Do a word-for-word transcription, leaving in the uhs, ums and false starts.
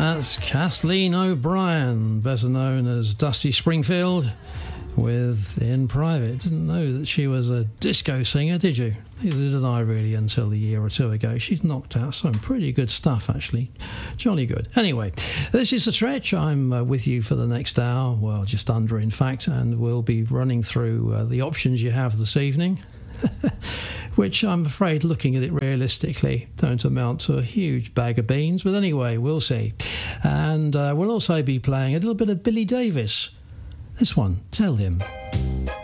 That's Kathleen O'Brien, better known as Dusty Springfield, with In Private. Didn't know that she was a disco singer, did you? Neither did I really until a year or two ago. She's knocked out some pretty good stuff, actually. Jolly good. Anyway, this is The Stretch. I'm uh, with you for the next hour, well, just under, in fact, and we'll be running through uh, the options you have this evening, which I'm afraid, looking at it realistically, don't amount to a huge bag of beans. But anyway, we'll see. And uh, we'll also be playing a little bit of Billy Davis. This one, Tell Him.